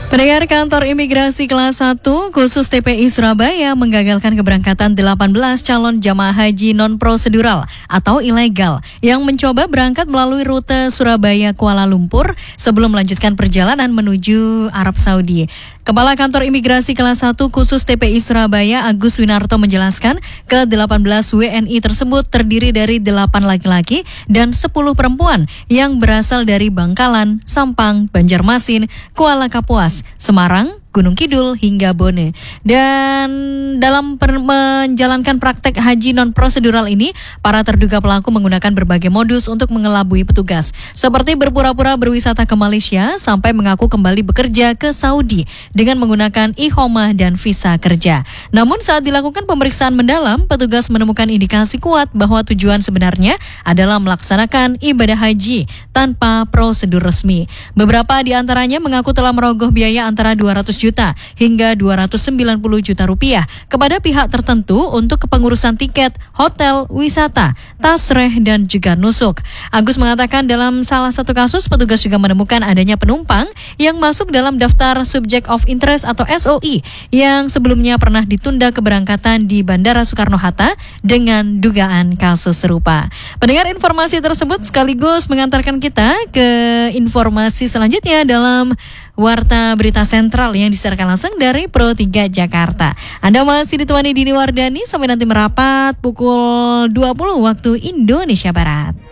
Pendengar, kantor imigrasi kelas 1 khusus TPI Surabaya menggagalkan keberangkatan 18 calon jamaah haji non-prosedural atau ilegal yang mencoba berangkat melalui rute Surabaya-Kuala Lumpur sebelum melanjutkan perjalanan menuju Arab Saudi. Kepala Kantor Imigrasi kelas 1 khusus TPI Surabaya Agus Winarto menjelaskan ke-18 WNI tersebut terdiri dari 8 laki-laki dan 10 perempuan yang berasal dari Bangkalan, Sampang, Banjarmasin, Kuala Kapuas, Semarang, Gunung Kidul hingga Bone. Dan dalam menjalankan praktek haji non-prosedural ini, para terduga pelaku menggunakan berbagai modus untuk mengelabui petugas, seperti berpura-pura berwisata ke Malaysia sampai mengaku kembali bekerja ke Saudi dengan menggunakan ikhomah dan visa kerja. Namun saat dilakukan pemeriksaan mendalam, petugas menemukan indikasi kuat bahwa tujuan sebenarnya adalah melaksanakan ibadah haji tanpa prosedur resmi. Beberapa di antaranya mengaku telah merogoh biaya antara 200 juta hingga 290 juta rupiah kepada pihak tertentu untuk kepengurusan tiket, hotel, wisata, tasreh, dan juga nusuk. Agus mengatakan dalam salah satu kasus petugas juga menemukan adanya penumpang yang masuk dalam daftar Subject of Interest atau SOI yang sebelumnya pernah ditunda keberangkatan di Bandara Soekarno-Hatta dengan dugaan kasus serupa. Pendengar, informasi tersebut sekaligus mengantarkan kita ke informasi selanjutnya dalam Warta Berita Sentral yang disiarkan langsung dari Pro 3 Jakarta. Anda masih ditemani Dini Wardani sampai nanti merapat pukul 20 waktu Indonesia Barat.